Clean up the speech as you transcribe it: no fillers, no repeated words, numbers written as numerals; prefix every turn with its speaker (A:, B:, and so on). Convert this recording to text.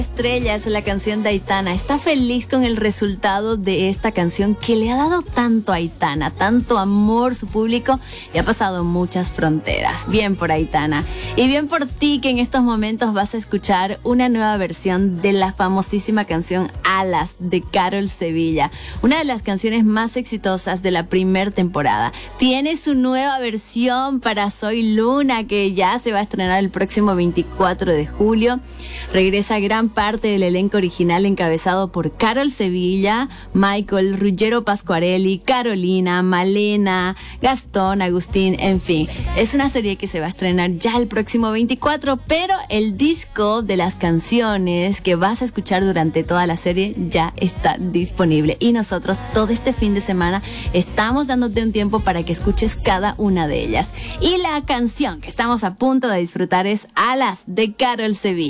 A: Estrella es la canción de Aitana. Está feliz con el resultado de esta canción que le ha dado tanto a Aitana, tanto amor su público y ha pasado muchas fronteras. Bien por Aitana. Y bien por ti que en estos momentos vas a escuchar una nueva versión de la famosísima canción Alas de Karol Sevilla. Una de las canciones más exitosas de la primera temporada. Tiene su nueva versión para Soy Luna que ya se va a estrenar el próximo 24 de julio. Regresa gran parte del elenco original encabezado por Karol Sevilla, Michael, Ruggero Pasquarelli, Carolina, Malena, Gastón, Agustín, en fin. Es una serie que se va a estrenar ya el próximo 24, pero el disco de las canciones que vas a escuchar durante toda la serie ya está disponible. Y nosotros todo este fin de semana estamos dándote un tiempo para que escuches cada una de ellas. Y la canción que estamos a punto de disfrutar es Alas de Karol Sevilla.